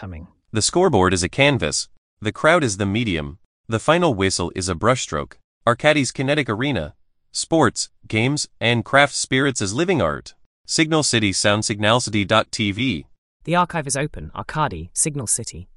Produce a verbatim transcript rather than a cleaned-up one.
coming. The scoreboard is a canvas. The crowd is the medium. The final whistle is a brushstroke. Arcadis Kinetic Arena. Sports, games, and craft spirits as living art. Signal City Sound Signalcity dot T V. The archive is open. Arcadi, Signal City.